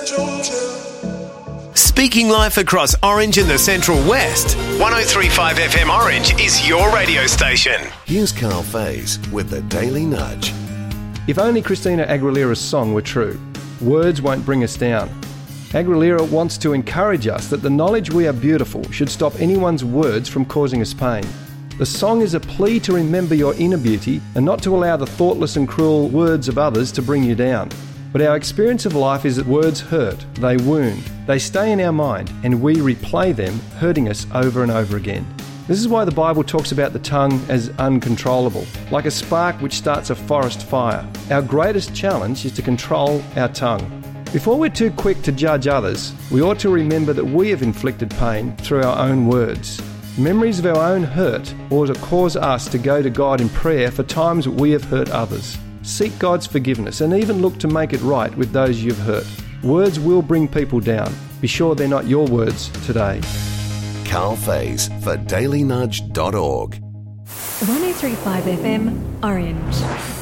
Speaking life across Orange and the Central West, 103.5 FM Orange is your radio station. Here's Carl Faze with the Daily Nudge. If only Christina Aguilera's song were true, words won't bring us down. Aguilera wants to encourage us that the knowledge we are beautiful should stop anyone's words from causing us pain. The song is a plea to remember your inner beauty and not to allow the thoughtless and cruel words of others to bring you down. But our experience of life is that words hurt, they wound, they stay in our mind, and we replay them, hurting us over and over again. This is why the Bible talks about the tongue as uncontrollable, like a spark which starts a forest fire. Our greatest challenge is to control our tongue. Before we're too quick to judge others, we ought to remember that we have inflicted pain through our own words. Memories of our own hurt ought to cause us to go to God in prayer for times we have hurt others. Seek God's forgiveness and even look to make it right with those you've hurt. Words will bring people down. Be sure they're not your words today. Carl Faze for dailynudge.org. 103.5 FM Orange.